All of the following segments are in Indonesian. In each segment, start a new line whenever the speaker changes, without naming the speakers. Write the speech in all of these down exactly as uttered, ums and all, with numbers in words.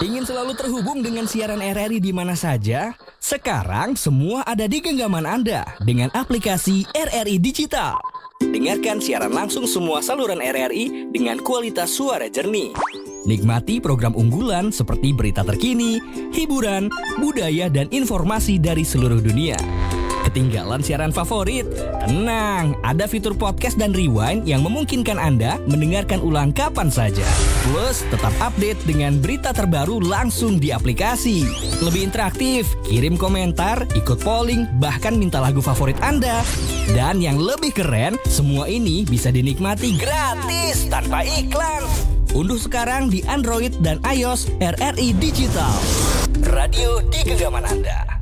Ingin selalu terhubung dengan siaran R R I di mana saja? Sekarang semua ada di genggaman Anda dengan aplikasi R R I Digital. Dengarkan siaran langsung semua saluran R R I dengan kualitas suara jernih. Nikmati program unggulan seperti berita terkini, hiburan, budaya, dan informasi dari seluruh dunia. Ketinggalan siaran favorit? Tenang, ada fitur podcast dan rewind yang memungkinkan Anda mendengarkan ulang kapan saja. Plus, tetap update dengan berita terbaru langsung di aplikasi. Lebih interaktif, kirim komentar, ikut polling, bahkan minta lagu favorit Anda. Dan yang lebih keren, semua ini bisa dinikmati gratis tanpa iklan. Unduh sekarang di Android dan iOS R R I Digital. Radio di genggaman Anda.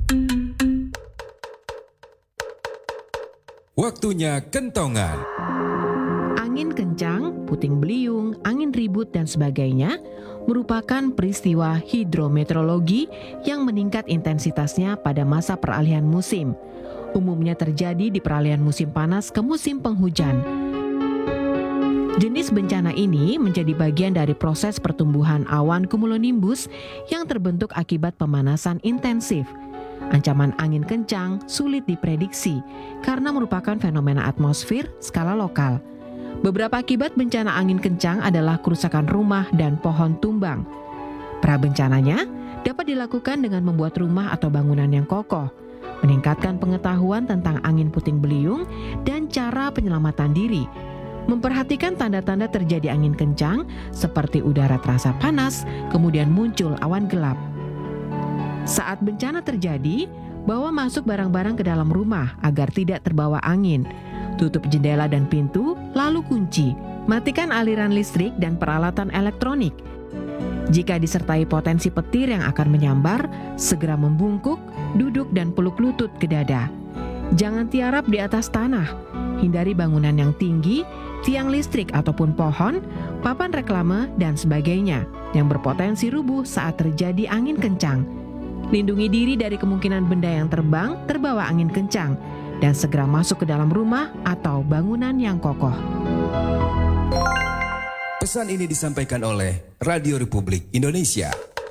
Waktunya kentongan.
Angin kencang, puting beliung, angin ribut dan sebagainya merupakan peristiwa hidrometeorologi yang meningkat intensitasnya pada masa peralihan musim. Umumnya terjadi di peralihan musim panas ke musim penghujan. Jenis bencana ini menjadi bagian dari proses pertumbuhan awan cumulonimbus yang terbentuk akibat pemanasan intensif. Ancaman angin kencang sulit diprediksi karena merupakan fenomena atmosfer skala lokal. Beberapa akibat bencana angin kencang adalah kerusakan rumah dan pohon tumbang. Prabencananya dapat dilakukan dengan membuat rumah atau bangunan yang kokoh, meningkatkan pengetahuan tentang angin puting beliung dan cara penyelamatan diri, memperhatikan tanda-tanda terjadi angin kencang seperti udara terasa panas, kemudian muncul awan gelap. Saat bencana terjadi, bawa masuk barang-barang ke dalam rumah agar tidak terbawa angin. Tutup jendela dan pintu, lalu kunci. Matikan aliran listrik dan peralatan elektronik. Jika disertai potensi petir yang akan menyambar, segera membungkuk, duduk dan peluk lutut ke dada. Jangan tiarap di atas tanah. Hindari bangunan yang tinggi, tiang listrik ataupun pohon, papan reklame, dan sebagainya yang berpotensi rubuh saat terjadi angin kencang. Lindungi diri dari kemungkinan benda yang terbang terbawa angin kencang dan segera masuk ke dalam rumah atau bangunan yang kokoh.
Pesan ini disampaikan oleh Radio Republik Indonesia.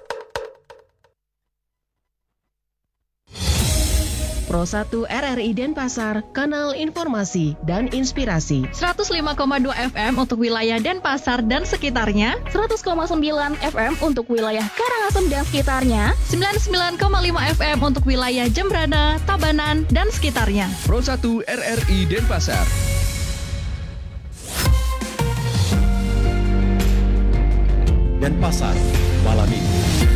Pro satu R R I Denpasar, kanal informasi dan inspirasi.
seratus lima koma dua F M untuk wilayah Denpasar dan sekitarnya, seratus koma sembilan F M untuk wilayah Karangasem dan sekitarnya, sembilan puluh sembilan koma lima F M untuk wilayah Jembrana, Tabanan, dan sekitarnya.
Pro satu R R I Denpasar.
Denpasar malam ini.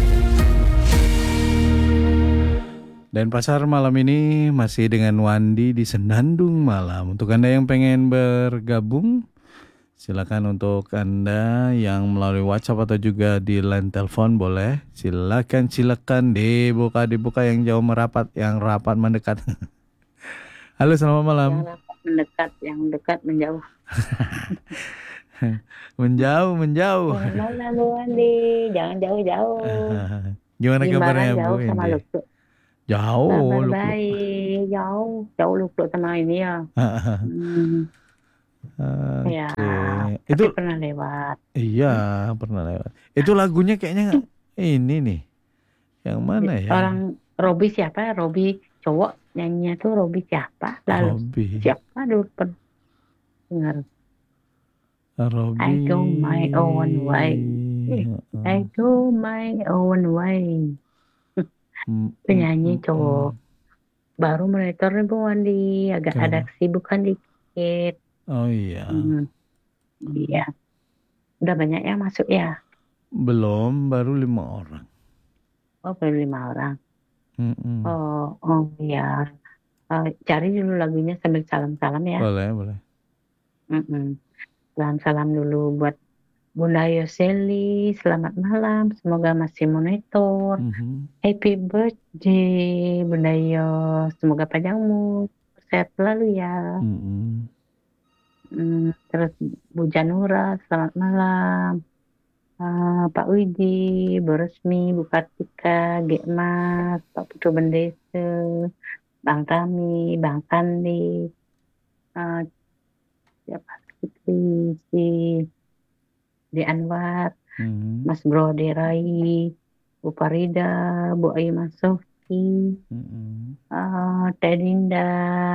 Denpasar malam ini masih dengan Wandi di Senandung Malam. Untuk Anda yang pengen bergabung, silakan untuk Anda yang melalui WhatsApp atau juga di line telepon boleh. Silakan silakan dibuka dibuka yang jauh merapat, yang rapat mendekat. Halo, selamat malam.
Yang rapat mendekat, yang dekat menjauh.
menjauh, menjauh.
Mana Bu Wandi? Jangan jauh-jauh.
Gimana kabarnya Bu
Indi? Sama Luklu.
Jauh,
Kabar
Luklu.
baik, jauh, jauh Luklu sama ini ya. hmm.
Oke.
Ya,
Itu
tapi pernah lewat.
Iya, pernah lewat. Itu lagunya kayaknya ini nih. Yang mana ya?
Orang Robi siapa? Robi cowok nyanyinya tuh Robi siapa? Lalu
Robi.
siapa dulu pernah dengar?
Robi.
I go my own way. I go my own way. Penyanyi cowok baru monitor nih Bu Wandi, agak
Kenapa?
ada kesibukan dikit.
Oh iya.
Hmm. Iya. Udah banyak yang masuk ya?
Belum, baru lima orang.
Oh, baru lima orang.
Mm-mm.
Oh, oh iya. Uh, cari dulu lagunya sambil salam-salam ya.
Boleh, boleh.
Mm-mm. Salam-salam dulu buat Bunda Yoseli, selamat malam. Semoga masih monitor.
Mhm.
Happy birthday Bunda Yos. Semoga panjang umur, sehat selalu ya.
Mm-mm.
Hmm, terus Bu Janura, selamat malam. Uh, Pak Widi, Bu Resmi, Bu Kartika, G Mas, Pak Putu Bendese, Bang Tami, Bang Sandi, uh, siapa lagi? si Di Anwar,
Mhm.
Mas Bro Derai, Bu Farida, Bu Aima Sofi,
Mm-mm.
uh, Teh Dinda,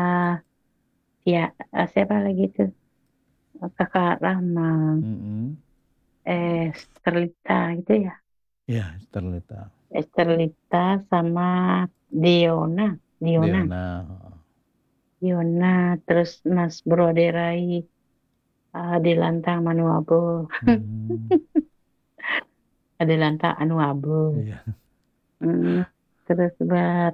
ya eh, siapa lagi tuh? Kakak Rahma,
Mm-mm.
eh Sterlita gitu ya.
Ya, terletak.
Sterlita sama Diona, Diona,
Diona.
Diona, terus Mas Bro Derai, uh, di Lantang Manuabo,
Hmm,
ada Lantang Anuabo.
iya.
Hmm, terus buat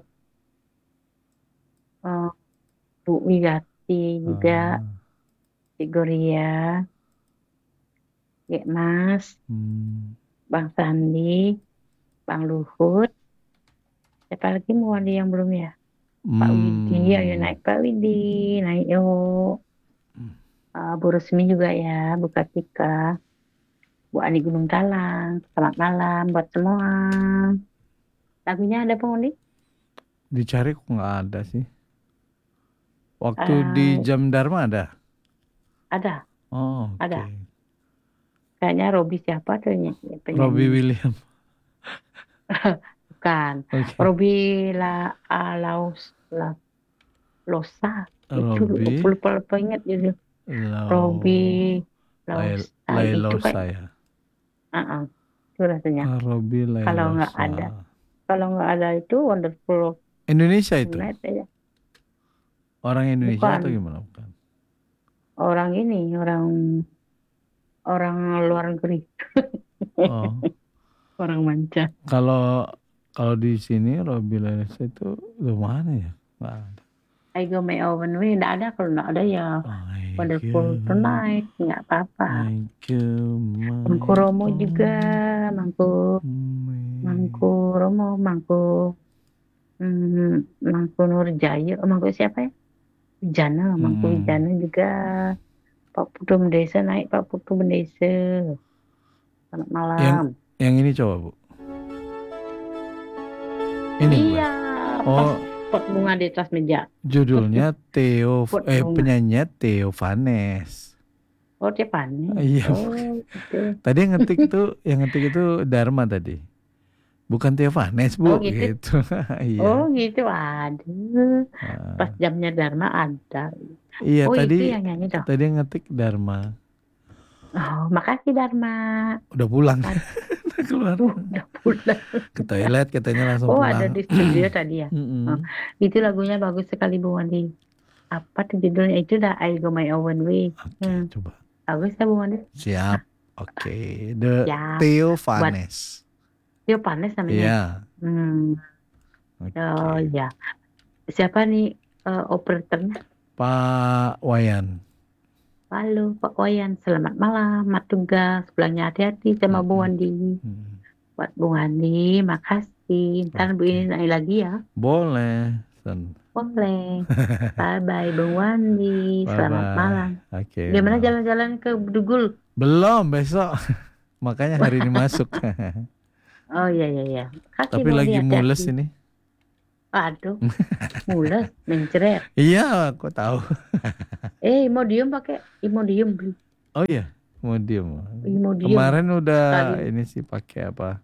uh, Bu Wigati juga,
Ah,
si Gloria, Gek Mas,
hmm.
Bang Sandi, Bang Luhut, siapa lagi mau ada yang belum ya? Pak Widi, ayo
Hmm.
naik Pak Widi, naik yuk. Uh, Bu Resmi juga ya, Bu Katika, Bu Ani Gunung Talang, selamat malam buat semua. Lagunya ada Bang Undi?
Dicari kok nggak ada sih. Waktu di
Uh,
jam Dharma ada.
ada,
Oh, oke.
ada. Kayaknya Robi siapa tuh ny-
Robbie
penyanyi?
William.
Bukan.
Oke.
Robi La Alaus La Losa. Itu
Robbie
lupa lupa, lupa ingat gitu. Robi
Lau Lai-
Lausa itu kayak,
Lailosa ya.
uh itu rasanya.
Ah, Robbie
Kalau nggak
Lailosa.
ada, kalau nggak ada itu Wonderful
Indonesia itu.
Tonight aja.
Orang Indonesia
Bukan.
atau gimana? Bukan.
Orang ini, orang orang luar negeri,
Oh,
orang manca.
kalau kalau di sini Robbie Lailosa itu di mana ya? Nggak ada.
I go my own way, nggak ada. Kalau nggak ada ya
I
Wonderful
go,
Tonight, nggak apa-apa.
I go my
Mangku Romo
own
juga, Mangku
way.
Mangku Romo, Mangku hmm, Mangku Nurjaya, oh, Mangku siapa ya? Wijana, Mangku
Hmm.
Wijana juga. Pak Putu Bendesa naik, Pak Putu Bendesa. Selamat malam.
Yang yang ini coba Bu. Ini bukan?
Iya,
Oh,
pot bunga di atas meja.
judulnya Theo
Pot
eh
bunga.
penyanyinya Theo Vanes.
Oh, dia panen.
Iya.
Oh, gitu.
Tadi yang ngetik tuh, yang ngetik itu Dharma tadi. Bukan Theo Vanes, Bu,
Oh, gitu.
gitu. Iya.
Oh, gitu. Aduh.
Ah,
Pas jamnya Dharma ada.
iya
Oh,
tadi
itu yang nyanyi toh.
tadi yang ngetik Dharma.
Oh, makasih Dharma.
Udah pulang.
Ad-
Udah keluar.
Uh, udah pulang.
Ke toilet katanya langsung
Oh,
pulang.
ada di studio tadi ya.
Mm-mm.
Oh, itu lagunya bagus sekali Bu Wandi. Apa tuh judulnya? Itu dah I Go My Own Way.
Oke,
Hmm.
coba.
Bagus ya Bu Wandi.
Siap. Oke, The
Ya.
Theo Vanes.
Dia panas namanya.
Iya.
Hmm.
Oke.
Oh ya. Siapa nih eh, operatornya?
Pak Wayan.
Halo Pak Wayan, selamat malam. Mat tugas, pulangnya hati-hati sama Bu
Mm-mm.
Wandi.
Hmm.
Buat Bu Wandi, makasih. Ntar Bu
Oke.
ini naik lagi ya.
Boleh. Sen.
Boleh. Bye bye Bu Wandi. Selamat
Bye-bye.
malam.
Oke.
Gimana
malam.
jalan-jalan ke Bedugul?
Belum, besok. Makanya hari ini masuk.
Oh iya iya iya. Kasih
Tapi
Bu Wandi,
lagi mules
hati-hati.
ini.
Aduh, mules, mencret.
Iya, aku tahu.
Eh, Imodium pakai Imodium beli.
Oh iya, mau diem.
Imodium.
Kemarin udah
Sekali.
ini sih pakai apa?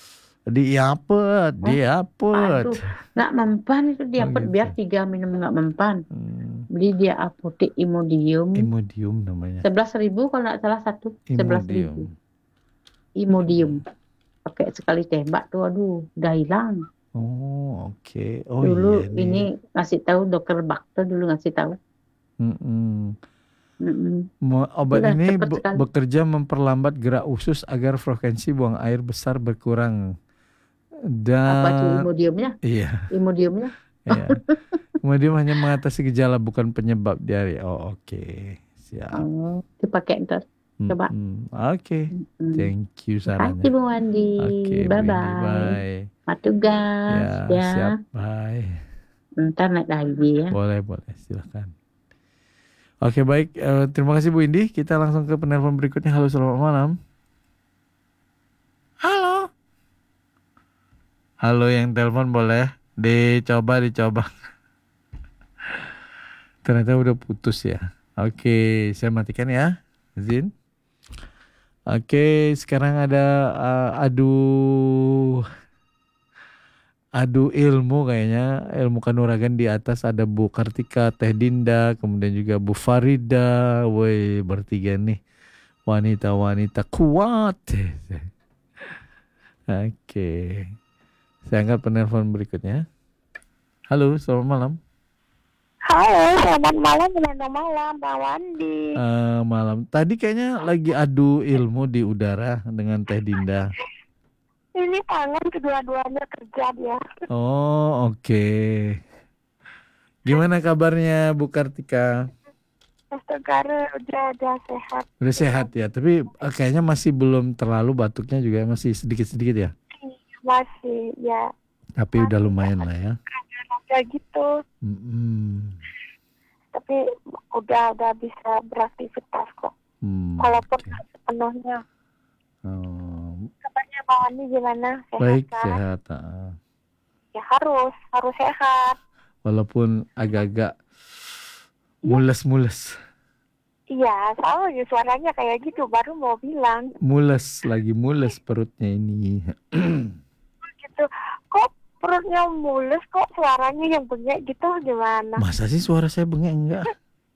Diapet,
Hah?
diapet.
Aduh, nggak mempan itu dia
Oh,
pet
gitu.
biar tiga minum nggak mempan.
Hmm,
Beli dia apotek Imodium.
Imodium namanya.
Sebelas ribu kalau nggak salah satu. Sebelas ribu.
Imodium.
Imodium. Pakai sekali tembak tuh, aduh, udah hilang.
Oh, oke. Oh
Dulu
iya nih.
ini ngasih tahu dokter Bakto dulu ngasih tahu.
Mm-mm.
Mm-mm.
Mo- Obat
Udah
ini
cepet
be-
sekali.
bekerja memperlambat gerak usus agar frekuensi buang air besar berkurang.
Apa tuh
Dan
Imodiumnya?
iya,
Imodiumnya?
iya. Kemudian hanya mengatasi gejala bukan penyebab diare. Oh, oke. Siap.
Oh, dipakai ntar. Coba.
Mm-mm. Oke.
Mm.
Thank you
Makasih
sarannya.
Bu Wandi.
Oke, Bu
Bye
Indi.
bye.
Bye.
Mat tugas
Ya,
ya.
siap. Bye.
Ntar naik lagi ya.
Boleh, boleh. Silakan. Oke, baik. Eh, terima kasih Bu Indi. Kita langsung ke penelpon berikutnya. Halo, selamat malam. Halo. Halo, yang telepon boleh dicoba, dicoba. Ternyata udah putus ya. Oke, saya matikan ya. Izin. Oke, sekarang ada uh, aduh adu ilmu kayaknya, ilmu kanuragan di atas ada Bu Kartika, Teh Dinda, kemudian juga Bu Farida. Woi, bertiga nih wanita-wanita kuat. Oke. Saya angkat penelpon berikutnya. Halo, selamat malam.
Halo, selamat malam, selamat malam, Pak Wandi.
Eh, malam. Tadi kayaknya lagi adu ilmu di udara dengan Teh Dinda.
Ini tangan kedua-duanya kerja dia.
Oh, oke. Gimana kabarnya Bu Kartika?
Astaga, udah udah sehat.
Udah sehat ya, tapi eh, kayaknya masih belum terlalu, batuknya juga masih sedikit-sedikit ya.
Masih ya.
Tapi udah lumayan lah ya.
Kayak gitu.
Mm-mm.
Tapi udah udah bisa beraktivitas kok.
Hmm,
Walaupun
oke.
nggak sepenuhnya.
Oh,
Kabarnya Pak Wandi gimana? Sehat
baik,
kan?
sehat. ah.
Ya harus, harus sehat.
Walaupun agak-agak mules-mules.
Iya, soalnya suaranya kayak gitu, baru mau bilang.
Mules, lagi mules perutnya ini.
Gitu. Kok perutnya mulus, kok suaranya yang bengek gitu gimana?
Masa sih suara saya bengek? Enggak.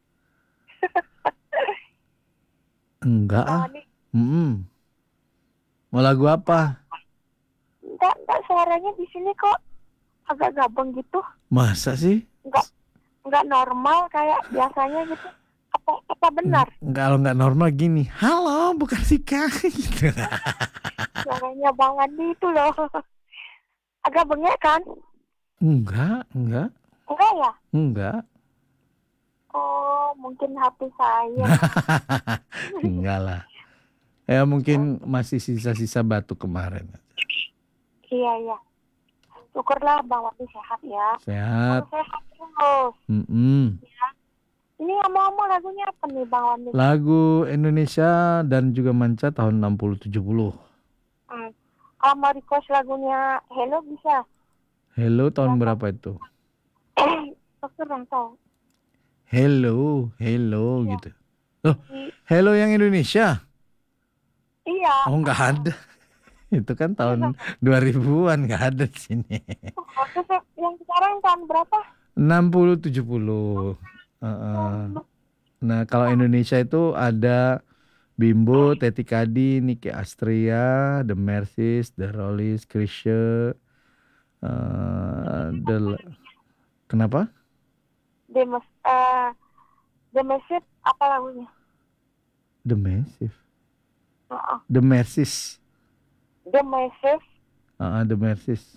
Enggak
Pak
ah.
Wandi,
Mm-mm. Mau lagu apa?
enggak, enggak suaranya di sini kok agak gabung gitu.
Masa sih?
Enggak enggak normal kayak biasanya gitu. Apa apa benar?
Enggak, kalau enggak normal gini. Halo, bukan Sika. Gitu.
Suaranya Bang Andi itu loh. Agak bengek kan?
Enggak, enggak,
Enggak ya?
enggak.
Oh, mungkin hati saya.
Enggak lah. Ya mungkin masih sisa-sisa batuk kemarin.
Iya, iya. Syukurlah Bang Wandi sehat ya.
Sehat.
Harus sehat terus.
Mm-mm.
Ini ngomong-ngomong lagunya apa nih Bang Wandi?
Lagu Indonesia dan juga manca tahun enam puluh tujuh puluh.
Hmm. Kalau mau request lagunya Hello bisa?
Hello tahun berapa itu?
Aku kurang tahu.
Hello, hello
Iya.
gitu. Loh,
I-
hello yang Indonesia?
Iya.
Oh, nggak ada. Itu kan tahun dua ribuan, nggak ada di sini.
Oh, terus yang sekarang tahun berapa?
enam puluh tujuh puluh. Uh-uh. Nah, kalau Indonesia itu ada Bimbo, Teti Kadi, Niki Astria, The Mercies, The Rollies, Chrisye, uh, The Kenapa?
The Mes- eh, The Massive apa lagunya?
The Massive.
Uh-uh.
The Mercies.
The Massive
Uh, The Mercies.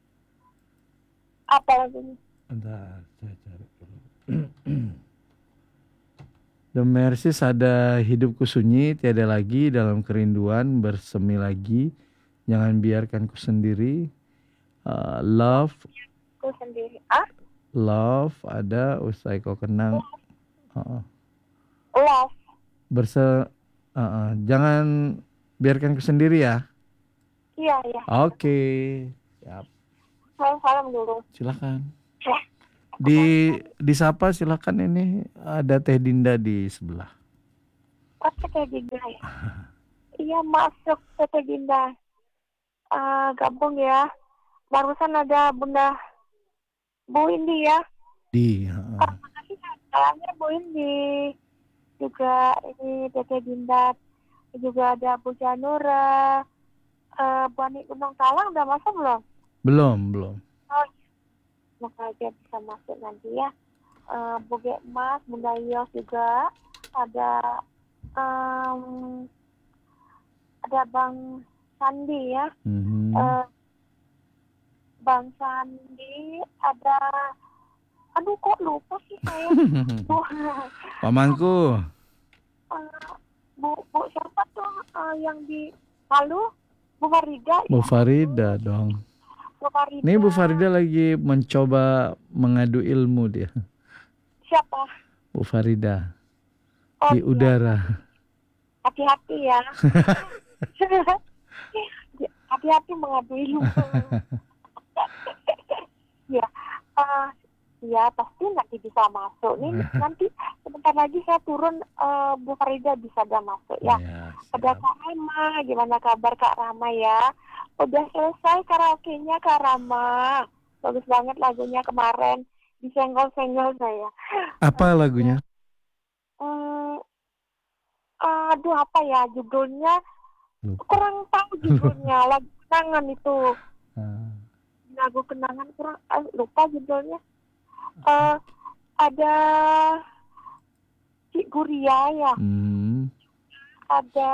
apa lagunya?
Bentar, saya cari dulu. The Mercies ada Hidupku Sunyi, Tiada Lagi, Dalam Kerinduan, Bersemi Lagi, Jangan Biarkan Ku Sendiri, uh, Love,
Aku sendiri. Ah?
Love ada, Usai Kau Kenang, uh,
Love.
berse, uh, uh, Jangan Biarkan Ku Sendiri ya.
Iya, iya.
Oke, siap.
Salam-salam dulu.
Silakan.
Ya.
Di disapa silakan, ini ada Teh Dinda di sebelah.
Oh, Tete Dinda ya? Iya, masuk Tete Dinda. Ah, gabung ya. Barusan ada Bunda Bu Indi ya.
Di, uh,
Oh, makasih salamnya Bu Indi. Juga ini Tete Dinda. Juga ada Bu Janura. Eh, Bu Ani Gunung Talang udah masuk belum?
belum belum.
Oh, semoga aja bisa masuk nanti ya. Eh, Bu Mas, Bunda Yos juga. Ada em, ada Bang Sandi ya.
Mhm.
Eh, Bang Sandi, ada, aduh kok lupa sih saya. Bu,
Pamanku.
eh, Bu, Bu siapa tuh eh, yang di Palu? Bu Farida.
Bu
ya?
Farida dong.
Bu Farida.
Ini Bu Farida lagi mencoba mengadu ilmu dia.
Siapa?
Bu Farida
Oh,
di
iya.
udara.
Hati-hati ya. Hati-hati mengadu ilmu. Ya, eh, ya pasti nanti bisa masuk. Nih nanti sebentar lagi saya turun, eh, Bu Farida bisa dah masuk ya.
Ya,
Ada
siap.
Kak Rama, gimana kabar Kak Rama ya? udah selesai karaoke-nya Kak Rama. Bagus banget lagunya kemarin. Disenggol-senggol saya.
Apa lagunya?
Hmm, aduh apa ya judulnya?
Lupa.
Kurang tahu judulnya. Lagu kenangan itu.
Ah.
Lagu kenangan kurang eh, lupa judulnya. Eh, ada Cik Guria ya.
Hmm.
Ada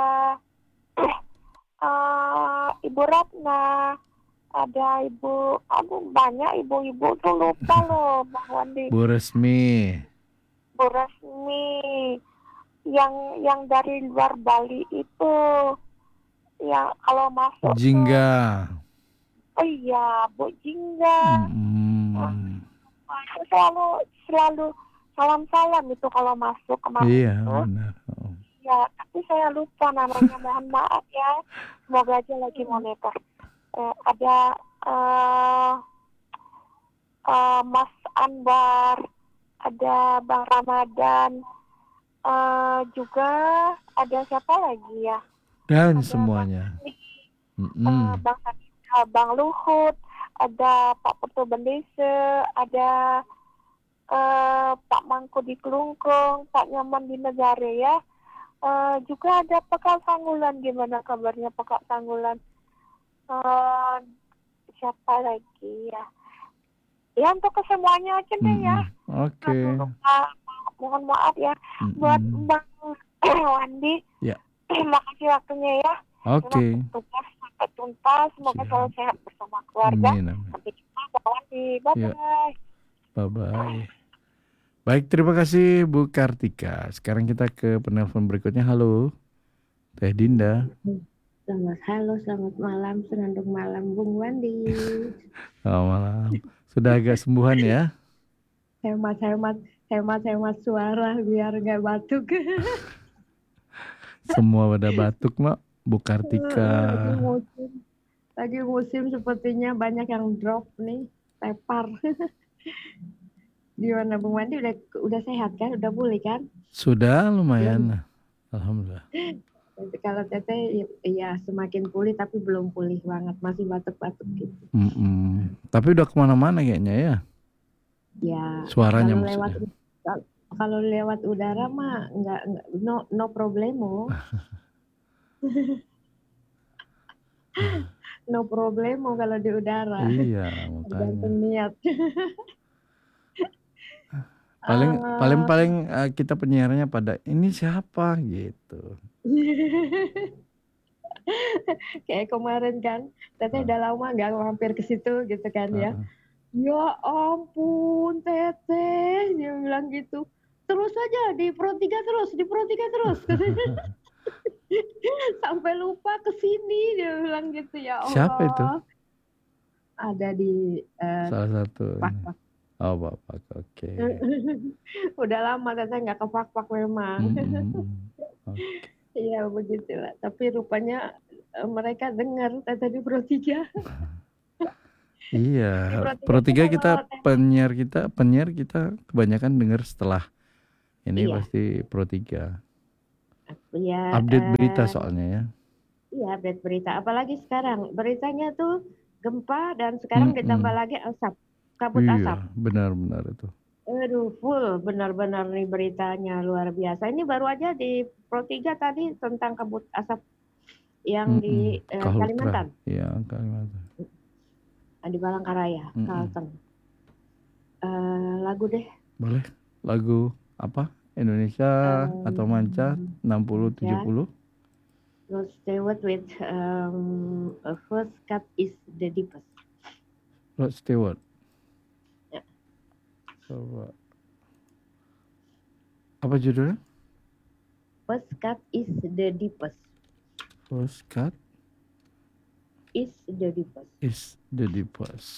eh, Ibu Ratna. Ada ibu, aduh banyak ibu-ibu tuh lupa loh Bang Wandi.
Bu Resmi.
Bu Resmi yang yang dari luar Bali itu, yang kalau masuk
Jingga.
Tuh, oh iya Bu Jingga.
Hmm.
Aku selalu selalu salam-salam itu kalau masuk kemarin
Iya,
itu.
benar. Oh.
Ya, tapi saya lupa namanya. Mohon maaf ya. Semoga aja lagi monitor. Eh, ada uh, uh, Mas Anwar, ada Bang Ramadan, uh, juga ada siapa lagi ya?
Dan
Ada
semuanya.
Bang,
Mm-mm.
uh, Bang, uh, Bang Luhut, ada Pak Putu Bendese, ada uh, Pak Mangku di Kelungkung, Pak Nyaman di Negara ya. Uh, juga ada Pekak Sanggulan. Gimana kabarnya Pekak Sanggulan? Uh, siapa lagi ya? Ya untuk kesemuanya aja deh ya.
Oke.
Aduh, lupa. Mohon maaf ya.
Mm-mm.
Buat Bang Wandi.
Ya.
Makasih waktunya ya.
Oke.
Memang tugas sampai tuntas. Semoga
Siap.
selalu sehat bersama keluarga.
Amin, amin.
Sampai jumpa Bang Wandi. Bye
Ya.
bye.
Bye-bye. Baik, terima kasih Bu Kartika. Sekarang kita ke penelpon berikutnya. Halo, Teh Dinda.
Selamat halo, selamat malam, senandung malam Bung Wandi.
Selamat malam. Sudah agak sembuhan ya?
Hemat-hemat, hemat-hemat suara biar nggak batuk.
Semua pada batuk, Mak. Bu
Lagi
Kartika.
musim, lagi musim sepertinya banyak yang drop nih, tepar. Gimana Bung Wandi udah udah sehat kan? Udah pulih kan?
Sudah lumayan. Alhamdulillah.
Jadi kalau Teteh ya semakin pulih tapi belum pulih banget, masih batuk-batuk gitu.
Mm-mm. Tapi udah kemana-mana kayaknya ya.
Ya.
Suaranya
kalau
maksudnya.
lewat kalau lewat udara mah nggak nggak- no no problemo. No problemo kalau di udara.
Iya, makanya.
Tergantung niat.
Paling
Ah.
paling paling eh, kita penyiarnya pada ini siapa gitu.
Kayak kemarin kan, Teteh udah lama nggak mampir ke situ gitu kan ya.
Heeh.
Ya ampun Teteh, dia bilang gitu. Terus aja di Pro tiga terus, di Pro tiga terus. Sampai lupa ke sini dia bilang gitu ya Allah.
Siapa itu?
Ada di eh,
Salah satu.
Pak Pak.
Oh, Bapak. Oke.
Udah lama Teteh nggak ke Pak Pak memang.
Mm-mm. Oke.
Iya begitulah. Tapi rupanya eh, mereka dengar Teteh di Pro tiga.
Iya,
Di
Pro
Pro
tiga
tiga
kita
kalau Teteh-
penyiar kita penyiar kita kebanyakan dengar setelah ini
Iya.
pasti Pro tiga.
Iya,
Update
eh,
berita soalnya ya.
Iya, update berita. Apalagi sekarang beritanya tuh gempa dan sekarang
Mm-mm.
ditambah lagi asap, kabut asap.
Iya, benar-benar itu.
Aduh, full benar-benar nih beritanya luar biasa. Ini baru aja di Pro tiga tadi tentang kabut asap yang di
Mm-mm.
eh,
Kahultra.
Kalimantan,
Iya, Kalimantan.
di Palangkaraya,
Mm-mm.
Kalteng. Eh, lagu deh.
Boleh lagu apa? Indonesia
Em,
atau manca enam puluh tujuh puluh?
Rod Stewart with um, a first cut is the deepest.
Rod Stewart.
Ya.
Coba. Apa judulnya?
First cut is the deepest.
First cut
Is the deepest.
is the deepest.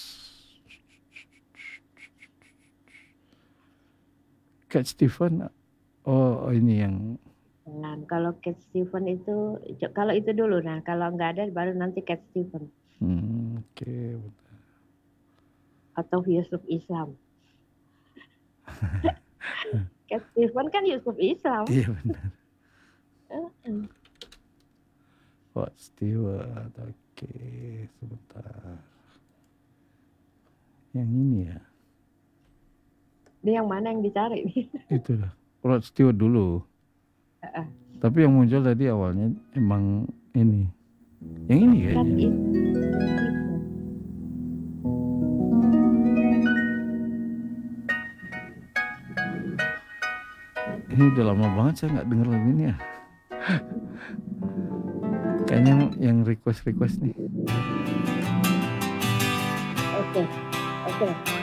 Cat Stevens. Oh, ini yang
Nah, kalau Cat Stevens itu, kalau itu dulu, nah kalau nggak ada baru nanti Cat Stevens
hmm, oke. Okay.
atau Yusuf Islam. Cat Stevens kan Yusuf Islam.
Iya benar.
Uh-uh.
Rod Stewart. Oke. Oke, sebentar. Yang ini ya.
Ini yang mana yang dicari nih?
Itu lah. Rod Stewart dulu.
Heeh.
Tapi yang muncul tadi awalnya emang ini. Yang ini
Kan
kayaknya.
itu.
Ini udah lama banget saya nggak denger lagu ini ya. Kayaknya yang request-request nih.
Oke. Oke.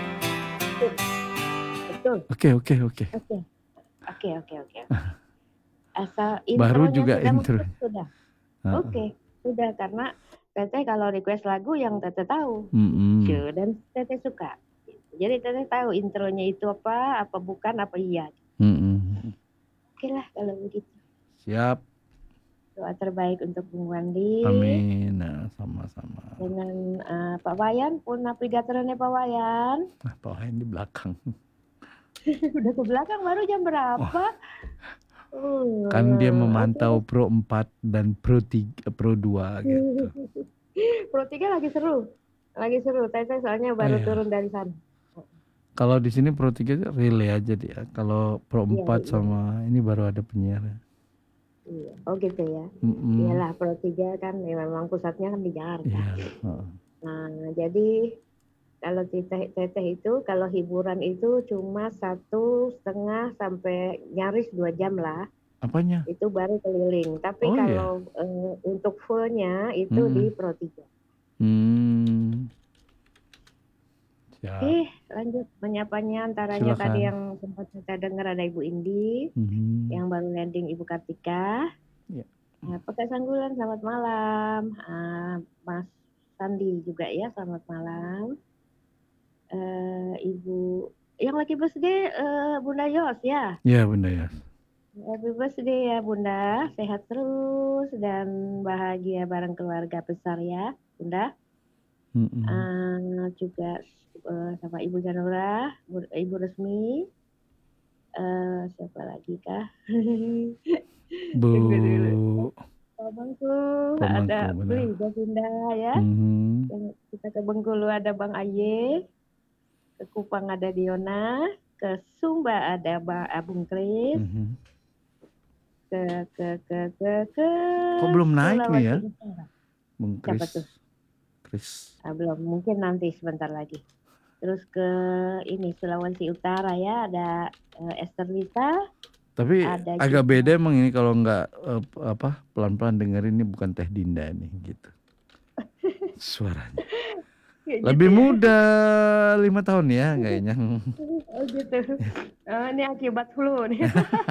Betul.
Oke, oke, oke.
Oke. Oke, oke, oke. Asal
Baru
intronya
juga
sudah
intro.
masuk, sudah.
Heeh.
Oke, sudah karena Teteh kalau request lagu yang Teteh tahu.
Mm-mm.
Cu, dan Teteh suka. Jadi Teteh tahu intronya itu apa, apa bukan, apa iya.
Mm-mm.
Oke lah kalau begitu.
Siap.
Doa terbaik untuk Bung Wandi.
Amin. Nah, sama-sama.
Dengan eh, Pak Wayan pun navigatornya Pak Wayan.
Nah, Pak Wayan di belakang.
Udah ke belakang baru jam berapa? Uh,
Kan dia memantau Pro empat dan Pro tiga, Pro dua gitu.
Pro tiga lagi seru. Lagi seru. Teteh soalnya baru
iya.
turun dari sana.
Kalau di sini Pro tiga relay aja dia. Kalau Pro
Iya,
empat
iya.
sama ini baru ada penyiar.
Iya. Oh gitu ya.
Mm-mm.
Iyalah Pro tiga kan ya memang pusatnya kan di Jakarta.
Iya. heeh.
Nah, jadi kalau teteh, teteh itu kalau hiburan itu cuma satu setengah sampai nyaris dua jam lah.
Apanya?
Itu baru keliling. Tapi
Oh, iya.
kalau eh, untuk fullnya itu
Mm.
di Pro tiga.
Hmm. Siap.
Eh, lanjut menyapanya antaranya
Silakan.
tadi yang sempat kita dengar ada Ibu Indi,
Mhm.
yang baru landing Ibu Kartika.
Ya.
Nah, Pakai Sanggulan selamat malam. Ah, Mas Sandi juga ya selamat malam. Eh, Ibu yang lagi birthday eh, Bunda Yos ya.
Ya Bunda ya.
Happy birthday ya Bunda, sehat terus dan bahagia bareng keluarga besar ya Bunda.
Mm-mm.
Ah, juga eh, sama Ibu Janura, Bu- Ibu Resmi. Eh, siapa lagi kah?
Bu.
Tunggu dulu. Pak Bangku,
Pak Bangku,
ada
benar.
Beli Bunda ya.
Mhm.
Yang kita ke Bengkulu ada Bang Aye, ke Kupang ada Diona, ke Sumba ada Bang Abung Kris,
Mhm.
ke ke ke ke ke.
Kok belum naik nih ya?
Sulawesi Utara.
Bung
Siapa
Kris.
tuh?
Kris.
Ah, belum, mungkin nanti sebentar lagi. Terus ke ini Sulawesi Utara ya ada eh, Esther Lita.
Tapi
Ada
agak
juga.
beda emang ini kalau nggak eh, apa pelan-pelan dengerin ini bukan Teh Dinda nih gitu. Suaranya.
Kayak
Lebih
gitu ya.
muda lima tahun ya kayaknya.
Oh gitu. Oh, ini akibat flu nih.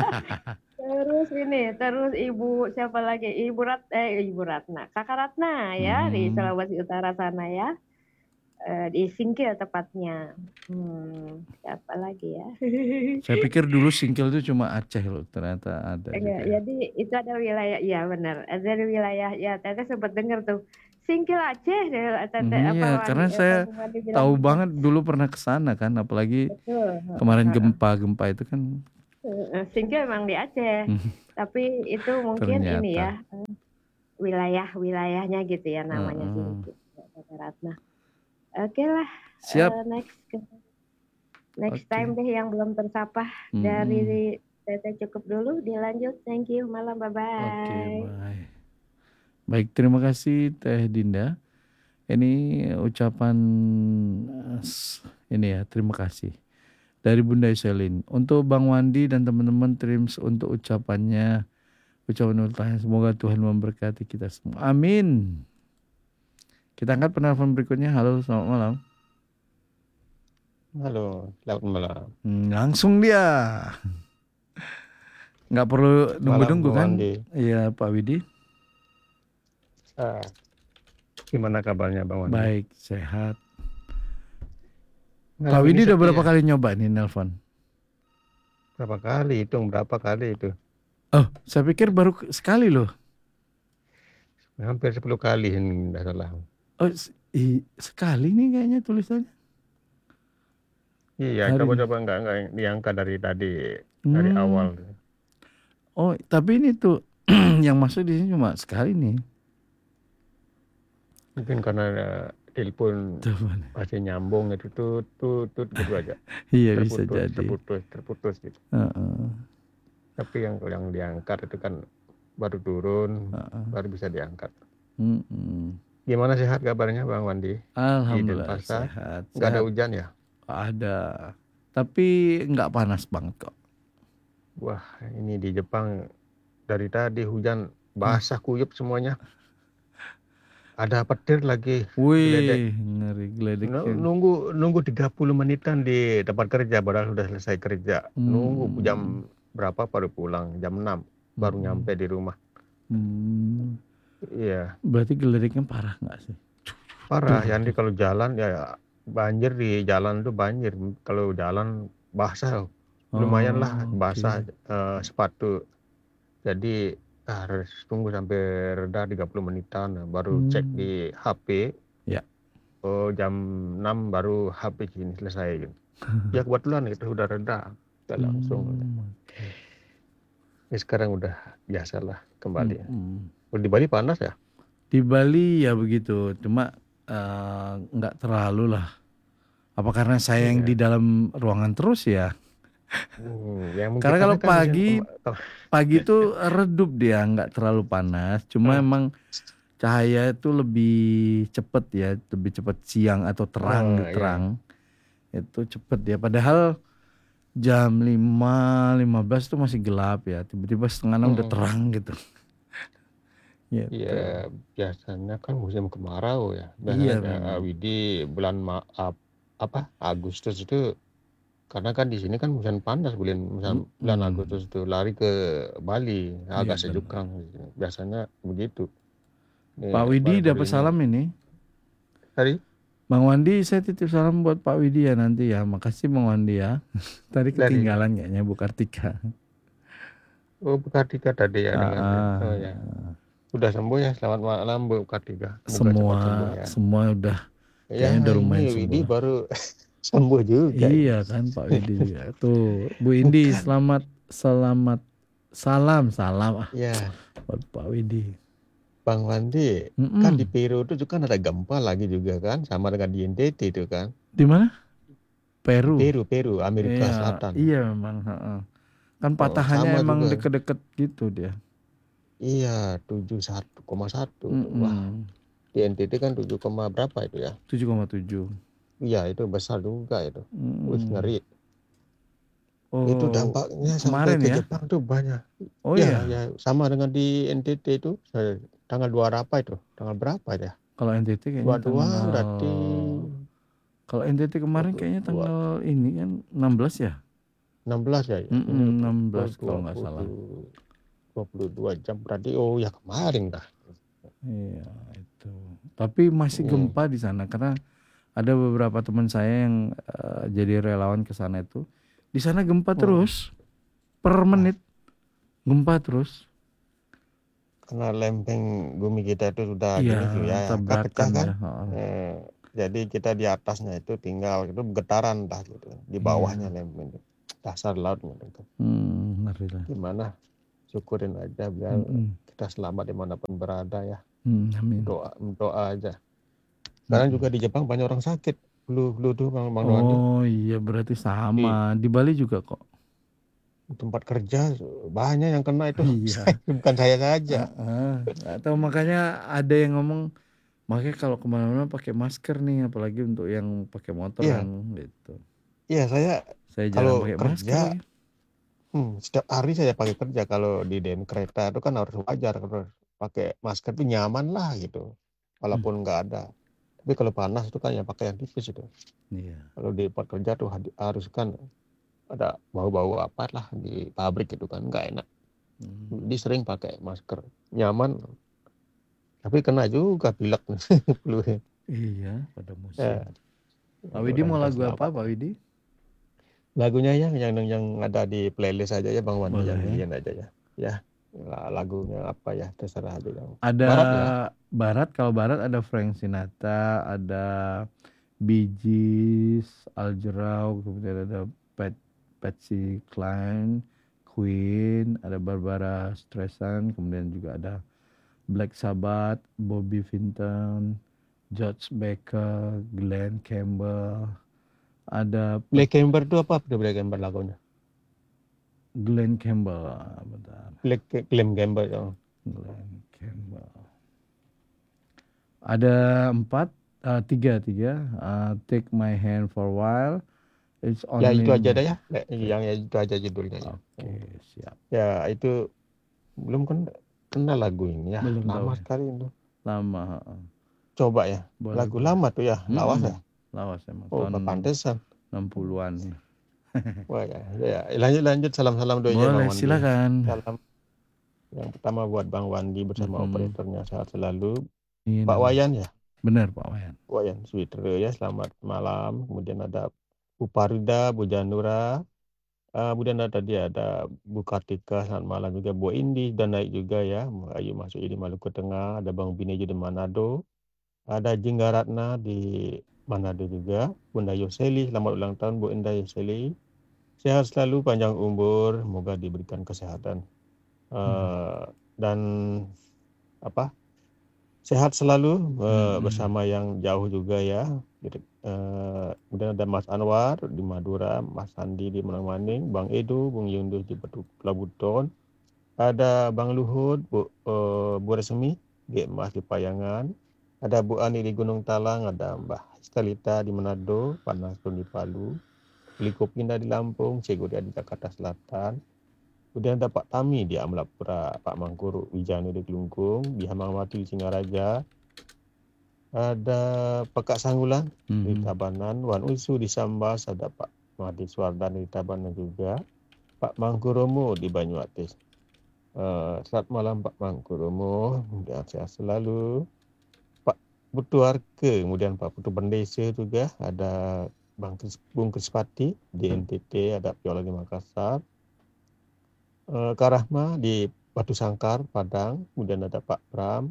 Terus ini, terus Ibu siapa lagi? Ibu Rat, eh Ibu Ratna, Kakak Ratna ya di
Hmm.
Sulawesi Utara sana ya. Eh, di Singkil tepatnya. Hmm, siapa lagi ya?
Saya pikir dulu Singkil itu cuma Aceh loh, ternyata ada
Ya,
juga.
jadi itu ada wilayah, iya benar. Ada wilayah, ya Teteh sempat dengar tuh. Singkil Aceh, deh, Teteh
Iya,
apa Wandi-
karena
eh,
saya
Bung Wandi bilang
tahu
gitu.
banget dulu pernah ke sana kan, apalagi
Betul.
kemarin
Heeh.
gempa-gempa itu kan.
Eh, Singkil memang di Aceh,
Hmm.
tapi itu mungkin
Ternyata.
ini ya eh, wilayah-wilayahnya gitu ya namanya
Heeh.
Singkil. Teteh Ratna. Oke lah,
Siap.
eh, next next
Oke.
time deh yang belum tersapa
Mm-mm.
dari Teteh cukup dulu, dilanjut. Thank you, malam, bye
Oke,
bye.
baik. Baik, terima kasih Teh Dinda. Ini ucapan eh, s- ini ya, terima kasih dari Bunda Iselin. Untuk Bang Wandi dan teman-teman Trims untuk ucapannya, ucapan ultahnya, semoga Tuhan memberkati kita semua. Amin. Kita angkat penelpon berikutnya. Halo, selamat malam.
Halo, selamat malam.
Hmm, langsung dia. Nggak perlu nunggu-nunggu
Bung
kan?
Wandi.
Iya, Pak Widi.
Ah, gimana kabarnya Bang Wandi?
Baik, sehat.
Malam
Pak
ini
Widi udah
sepi
berapa
ya?
kali nyoba nih nelpon?
Berapa kali? Hitung berapa kali itu?
Oh, saya pikir baru ke- sekali loh.
Hampir sepuluh kali ini nggak salah.
Oh, s- i- sekali nih kayaknya tulisannya.
Iya,
Hari ini.
coba-coba nggak nggak diangkat dari tadi dari
Hmm.
awal.
Oh, tapi ini tuh yang masuk di sini cuma sekali nih.
Mungkin karena eh, telepon
Telepon.
masih nyambung itu tut tut tut gitu aja.
Iya bisa
Terputus,
jadi.
terputus, terputus gitu.
Heeh.
Tapi yang yang diangkat itu kan baru turun,
Heeh.
baru bisa diangkat.
Mm-mm.
Gimana sehat kabarnya Bang Wandi? Di
Alhamdulillah
Denpasar
sehat.
nggak ada
Sehat.
hujan ya?
Ada. Tapi nggak panas banget kok.
Wah, ini di Jepang dari tadi hujan basah kuyup semuanya. Ada petir lagi, geledek.
Wih, ngeri geledek.
Nu- Nunggu nunggu tiga puluh menitan di tempat kerja padahal sudah selesai kerja. Nunggu
Hmm.
jam berapa baru pulang? Jam enam baru
Hmm.
nyampe di rumah.
Hmm.
Iya,
Berarti geledeknya parah nggak sih?
parah.
Tuh,
Jadi kalau jalan ya banjir di jalan tuh banjir. Kalau jalan basah lumayan lah
Oh,
basah
oke.
eh, sepatu. Jadi harus tunggu sampai reda tiga puluh menitan nah, baru cek
Hmm.
di H P.
Ya.
Oh, jam enam baru H P sini selesai gitu. Ya kebetulan itu udah reda. Udah langsung.
Hmm.
Ya, sekarang udah biasa lah kembali.
Hmm.
Oh, di Bali panas ya?
Di Bali ya begitu, cuma eh, nggak terlalu lah. Apa karena saya yang
Iya.
di dalam ruangan terus ya?
Hmm, yang
Karena kalau
kan musim
pagi
kema-
pagi itu redup dia, nggak terlalu panas. Cuma
Hmm.
emang cahaya itu lebih cepet ya, lebih cepet siang atau terang,
Oh,
gitu,
iya.
terang. Itu cepet ya. Padahal jam lima lima belas itu masih gelap ya. Tiba-tiba setengah enam udah
Mm-mm.
terang gitu. Gitu.
Iya, biasanya kan musim kemarau ya.
Iya
Biasanya eh,
memang.
Widi bulan ma- ap- apa Agustus itu karena kan di sini kan musim panas bulan musim- bulan
Mm-mm.
Agustus itu lari ke Bali
Iya
agak
benar.
sejukan gitu. Biasanya begitu. Nih,
Pak Widi
baru-baru
dapat
ini.
salam ini.
Tadi
Bang Wandi, saya titip salam buat Pak Widi ya nanti ya. Makasih Bang Wandi ya. Tadi
dari
ketinggalan kayaknya Bu Kartika.
oh Bu Kartika tadi ya dengan
Ah,
oh ya. Sudah sembuh ya. Selamat malam Bu Kartika. Semoga
semua
cepat sembuh ya.
semua udah
Ya,
kayaknya udah lumayan
ini
sembuh
Widi
lah.
baru sembuh juga ini.
Iya kan Pak Widi juga. Tuh Bu Indi
Bukan.
selamat selamat salam salam ah
Ya,
buat Pak Widi.
Bang Wandi, kan di
Mm-mm.
Peru itu juga kan ada gempa lagi juga kan, sama dengan di N T T itu kan.
Di mana?
Di
Peru.
Peru, Peru, Amerika
Iya,
Selatan.
iya memang. heeh. Kan
Oh,
patahannya
sama
emang
juga.
deket-deket gitu dia.
Iya, tujuh puluh satu koma satu tuh. Wah,
Mm-mm.
di N T T kan tujuh, berapa itu ya?
tujuh koma tujuh.
Iya, itu besar juga itu. Wih,
Mm.
ngeri. Itu
Oh,
dampaknya sampai
kemarin
ke
ya?
Jepang tuh banyak.
Oh
Ya,
ya,
ya, sama dengan di N T T itu eh, tanggal dua apa itu? Tanggal berapa ya?
kalau N T T kayaknya
dua puluh dua
tanggal
berarti
kalau N T T kemarin kayaknya
dua puluh dua.
tanggal ini kan enam belas ya?
enam belas ya, ya. Ini
Mm-mm, enam belas
oh,
kalau nggak salah.
dua puluh dua jam berarti oh ya kemarin dah.
Iya, itu. Tapi masih
Hmm.
gempa di sana karena ada beberapa teman saya yang eh, jadi relawan ke sana itu. Di sana gempa
Hmm.
terus per menit. Gempa terus.
Karena lempeng bumi kita itu sudah
Iya,
gini tuh ya, kan pecah
tabrakan
kan.
ya. heeh.
Eh, jadi kita di atasnya itu tinggal itu getaran dah gitu. Di
Iya.
bawahnya lempeng itu. Dasar lautnya itu.
Hmm, ngeri lah.
Gimana? Syukurin aja biar
Mm-mm.
kita selamat dimanapun berada ya.
Hmm, amin.
Doa, doa aja. Sekarang
Mm-mm.
juga di Jepang banyak orang sakit. Flu, flu tuh Bang Bang Wandi.
Oh iya berarti
Di
sama. Di Bali juga kok.
tempat kerja banyak yang kena itu.
Iya.
Bukan saya saja.
Heeh. Atau makanya ada yang ngomong makanya kalau kemana-mana pakai masker nih, apalagi untuk yang pakai motor
Iya,
kan gitu.
iya saya
Saya jarang
kalau
pakai masker
kerja,
lagi.
hmm, setiap hari saya pakai kerja. Kalau di den kereta itu kan harus wajar harus pakai masker itu nyaman lah gitu.
Hmm.
Walaupun nggak ada. Tapi kalau panas itu kan ya pakai yang tipis itu.
Iya.
Kalau di tempat kerja tuh hadi- harus kan ada bau-bau apa lah di pabrik itu kan nggak enak.
Hmm.
Jadi sering pakai masker, nyaman. Tapi kena juga pilek flu.
Iya, pada
Ya,
musim. Pak Widi mau
mudah-mudahan
lagu
kita
apa,
selamat.
Pak Widi?
Lagunya ya yang yang yang ada di playlist aja ya Bang Wandi, yang
Boleh.
pilihan aja ya. Ya, la- lagunya apa ya terserah aja yang
Ada
barat ya.
barat, kalau barat ada Frank Sinatra, ada Bee Gees, Al Jarreau, kemudian ada Pat, Patsy Cline, Queen, ada Barbara Streisand, kemudian juga ada Black Sabbath, Bobby Vinton, George Baker, Glenn Campbell, ada
Black Camber itu apa? Itu Black Camber lagunya.
Glenn Campbell, bentar.
Black Glenn Campbell ya.
Glenn Campbell. Ada empat, uh, tiga, tiga. Uh, Take My Hand for a While. It's only.
Ya itu aja dah ya. Yang ya, itu aja judulnya.
Oke, okay, siap.
Ya itu belum kan kenal lagu ini ya.
Belum
lama
tahu.
sekali itu.
Lama.
Coba ya.
Boleh,
lagu
boleh.
lama tuh ya. Lawas
Hmm,
ya.
Lawas emang.
Oh,
Tahun
pantesan.
enam puluhan.
Wah ya, ya. Lanjut lanjut salam-salam doanya
Boleh,
Bang Wandi.
silakan.
Salam yang pertama buat Bang Wandi bersama
Mm-mm.
operatornya sehat selalu.
Ini
Pak Wayan ya.
Benar Pak Wayan.
Wayan Twitter ya, selamat malam. Kemudian ada Bu Parida, Bu Janura. Uh, kemudian ada tadi ada Bu Kartika, selamat malam juga. Bu Indi dan naik juga ya. Ayu masuk di Maluku Tengah. Ada Bang Binejo di Manado. Ada Jingga Ratna di Manado juga. Bunda Yoseli, selamat ulang tahun Bu Indah Yoseli. Sehat selalu, panjang umur, semoga diberikan kesehatan. Uh, dan apa? Sehat selalu uh,
Hmm.
bersama yang jauh juga ya. Jadi, uh, kemudian ada Mas Anwar di Madura, Mas Andi di Malang-Maning, Bang Edo, Bung Yunus di Pelabuton, ada Bang Luhut, Bu, uh, Bu Resmi, G Mas di Payangan, ada Bu Ani di Gunung Talang, ada Mbah Stalita di Manado, Pak Nasrul di Palu, Liko Pindah di Lampung, Cikgu di Jakarta Selatan. Kemudian ada Pak Tami di Amlapura, Pak Mangkuru Wijanu di Kelungkung, di Hamangmati di Singaraja. Ada Pak Kak Sanggulan di
Mhm.
Tabanan, Wan Usu di Sambas, ada Pak Mahdi Suardan di Tabanan juga. Pak Mangkuromo di Banyuatis. Uh, selamat malam Pak Mangkuromo, kemudian sehat selalu. Pak Putu Arke, kemudian Pak Putu Bendesa juga, ada Bang Kris, Bung Krispati di N T T, ada Piola di Makassar. Uh, Kak Rahma di Batu Sangkar, Padang, kemudian ada Pak Pram,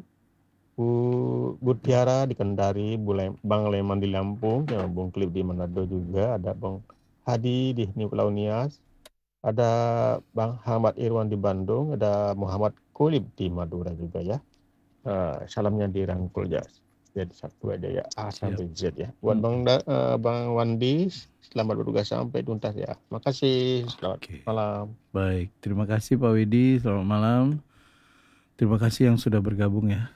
Bu, Bu Tiara di Kendari, Bu Lem, Bang Leman di Lampung, ya, Bung Klip di Manado juga, ada Bang Hadi di New Pulau Nias, ada Bang Ahmad Irwan di Bandung, ada Muhammad Kulib di Madura juga ya. Uh, salamnya dirangkul ya. Jadi satu aja ya, A sampai Z ya. Buat Bang da, uh, Bang Wandi, selamat bertugas sampai tuntas ya. Makasih, selamat
Oke.
malam.
Baik, terima kasih Pak Widi, selamat malam. Terima kasih yang sudah bergabung ya.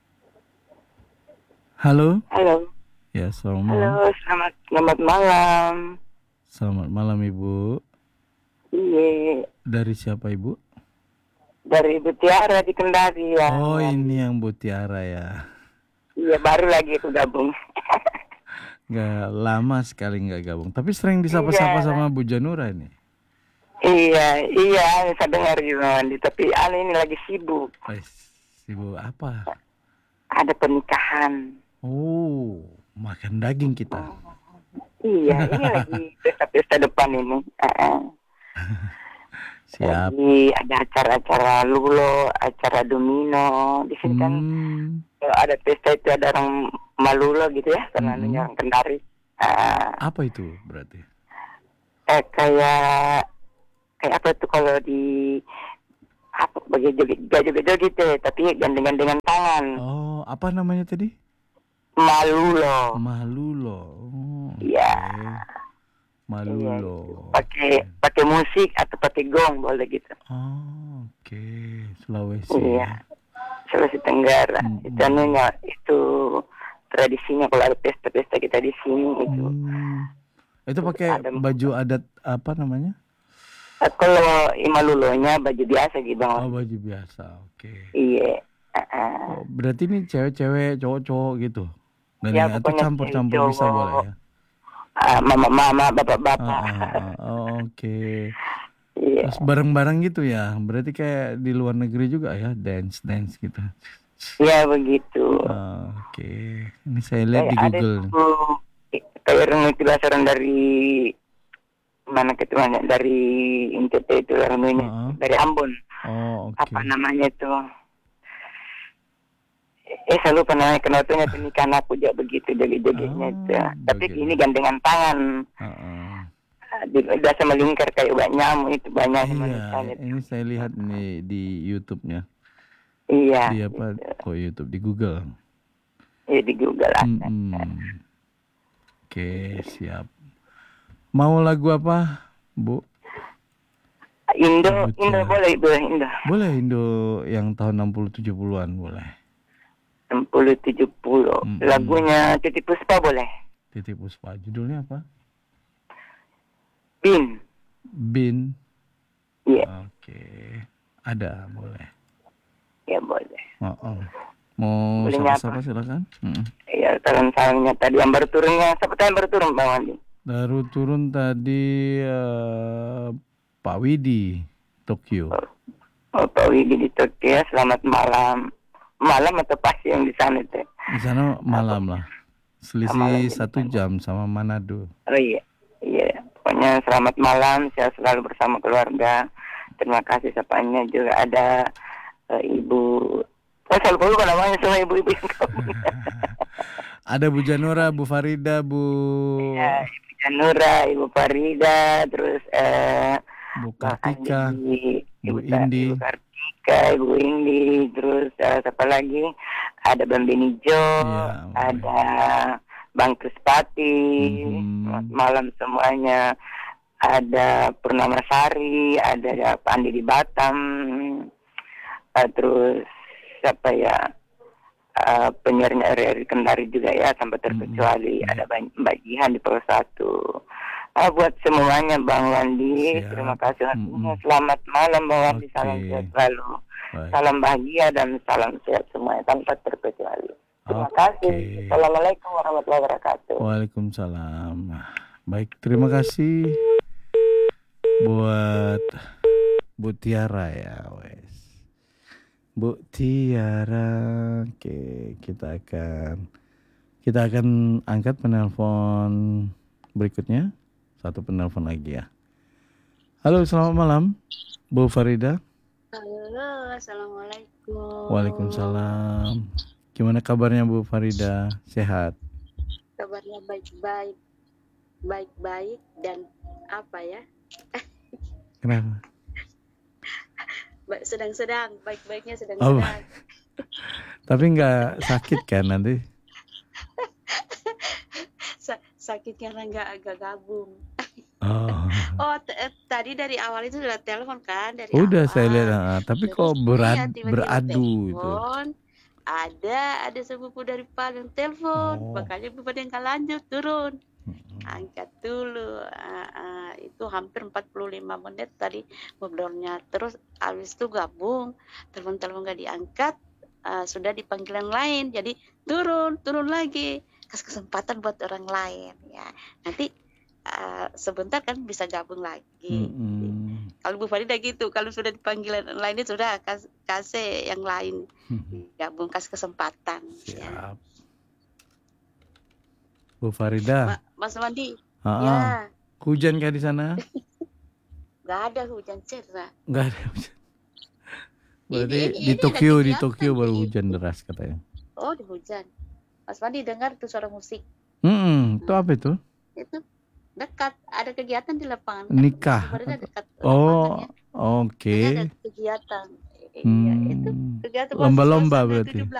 Halo,
Halo,
ya selamat malam.
halo, selamat selamat malam.
Selamat malam Ibu.
Iya,
Dari siapa Ibu?
dari Ibu Tiara di Kendari ya.
Oh ini yang Bu Tiara ya.
Iya, baru lagi aku gabung.
Gak lama sekali nggak gabung. Tapi sering disapa-sapa
Iya.
sama Bu Janura ini.
Iya, iya, saya dengar juga Andi. Tapi Ane ini lagi sibuk.
Eh, Ibu apa?
Ada pernikahan.
Oh, makan daging kita.
Iya, ini lagi pesta-pesta depan ini. Uh-uh.
Siap.
Lagi ada acara-acara lulo, acara domino. Di sini kan
Hmm,
kalau ada pesta itu ada orang Malulo gitu ya, karena
Mm-mm.
orang Kendari. Uh,
apa itu berarti?
eh kayak kayak apa tuh kalau di apa bagi joget joget joget gitu, tapi gandengan-gandengan tangan.
Oh, apa namanya tadi?
Malulo.
Malulo. Oh,
Iya.
oke. Malulo.
Pakai pakai musik atau pakai gong boleh gitu.
Oh, oke. Sulawesi.
Iya. Sulawesi Tenggara.
Mm-mm.
Itu anunya itu tradisinya kalau ada pesta-pesta kita di sini itu.
Hmm. Itu pakai
Ada-
baju adat apa namanya?
Eh, Kalau Imalulonya baju biasa gitu bang.
Oh, baju biasa. Oke.
Iya. Uh-uh.
Oh, berarti ini cewek-cewek, cowok-cowok gitu. Dan
Ya,
atau
pokoknya
campur-campur
cewek,
bisa
cowok.
boleh ya.
Ah, mama-mama,
Ah,
bapak-bapak.
ah, ah. Oh, oke.
Iya.
Terus bareng-bareng gitu ya. Berarti kayak di luar negeri juga ya, dance-dance gitu.
Iya begitu.
Ah, oke. Ini saya lihat di
Kayak ada
Google.
tuh, kayak orang itu orang dari mana ketuanya dari N T T itu orang ini
Ah, ah.
dari Ambon.
Oh, oke.
Apa namanya itu? Eh saya lupa namanya kenatunya pernikahan aku juga begitu joget-jogetnya
Ah,
itu. Tapi
joget.
ini gandengan tangan.
Ah, ah.
Ah, di- Udah sama lingkar kayak banyak nyamuk itu banyak yang
Iya,
menikah itu.
ini saya lihat nih di YouTube-nya.
Iya.
Di apa? Kok YouTube? Di Google.
Ya di Google ada.
Mm-mm. Oke, siap. Mau lagu apa, Bu?
Indo,
Lagu
Indo
cewek.
boleh, boleh Indo.
Boleh Indo yang tahun enam puluh tujuh puluhan boleh.
enam puluh tujuh puluh.
Mm-mm.
Lagunya Titi Puspa boleh.
Titi Puspa. Judulnya apa?
Bin.
Bin.
Iya.
Oke. Ada, boleh.
Ya boleh.
Oh, oh. Mau
Boleh
siapa-siapa silakan. Mm-mm.
Ya salam-salamnya tadi yang baru turunnya. Siapa tahu yang baru turun Bang Wandi?
Baru turun tadi eh, Pak Widi, Tokyo.
Oh Pak Widi di Tokyo. Selamat malam. Malam atau pasti yang di sana teh?
Di sana malam lah. Selisih
Malam di
satu jam sama Manado.
Oh iya. Iya. Pokoknya selamat malam. Saya selalu bersama keluarga. Terima kasih sapanya juga ada uh, Ibu. Saya selalu lupa namanya sama ibu-ibu yang kamu.
Ada Bu Janura, Bu Farida, Bu
Ya, Ibu Janura, Ibu Farida, terus eh
Bu Kartika,
Andi,
Bu
Ibu,
Indi.
Ibu Kartika, Ibu Indi, terus eh, siapa lagi? Ada Bang Benijo,
Ya,
ada Bang Krispati,
Mhm.
selamat malam semuanya. Ada Purnama Sari, ada Pak Andi di Batam, eh, terus siapa ya? Uh, penyiarnya R R I Kendari juga ya, sampai terkecuali
Mm-hmm.
ada Mbak Jihan di Pulau Satu. Ah, buat semuanya Bang Wandi,
Siap.
terima kasih.
Mm-mm.
Selamat malam Bang Wandi,
Oke.
salam sehat selalu,
Baik.
salam bahagia dan salam sehat semuanya tanpa terkecuali. Terima
Oke.
kasih. Assalamualaikum warahmatullahi wabarakatuh.
Waalaikumsalam. Baik, terima kasih buat Bu Tiara ya, wes. Bu Tiara, oke, kita akan kita akan angkat penelpon berikutnya. Satu penelpon lagi ya. Halo, selamat malam, Bu Farida.
Halo, assalamualaikum.
Waalaikumsalam. Gimana kabarnya Bu Farida? Sehat?
Kabarnya baik-baik, baik-baik dan apa ya?
Kenapa?
Ba- Sedang-sedang, baik-baiknya
Oh,
sedang-sedang.
tapi nggak sakit kan nanti?
Sa- sakit karena nggak agak gabung.
Oh,
Oh, t- eh, tadi dari awal itu sudah telepon kan dari
udah
awal.
saya lihat. ah, tapi
Terus
kok
iya,
berad,
tiba-tiba
beradu itu.
telepon. Ada, ada sepupu dari Padang telepon,
Oh.
makanya Bu Pada nggak lanjut turun. Angkat dulu. Ah, ah, itu hampir empat puluh lima menit tadi ngobrolnya. Terus habis itu gabung, telepon-telepon nggak diangkat, ah, sudah dipanggil yang lain, jadi turun turun lagi, kasih kesempatan buat orang lain ya. Nanti ah, sebentar kan bisa gabung lagi.
Mm-mm.
Kalau Bu Farida gitu, kalau sudah dipanggil yang lain itu sudah kas- kasih yang lain gabung, kasih kesempatan. Ya.
Siap. Bu Farida.
Ma- Mas Wandi,
Ah, ah.
ya
Hujan kah di sana?
nggak ada hujan cerah.
Nggak ada hujan. Berarti
Ini- ini-
di
ini
Tokyo,
lagi
di
kelihatan
Tokyo baru
di-
hujan deras katanya.
Oh, di hujan. Mas Wandi dengar tuh suara musik.
Hmm, itu apa itu?
Itu dekat, ada kegiatan di lapangan.
Nikah?
Sebenarnya dekat
Oh,
lapangannya.
oke.
Ada kegiatan. Iya, itu
Hmm,
kegiatan
lomba-lomba
mahasiswa sampai
berarti.
tujuh belas.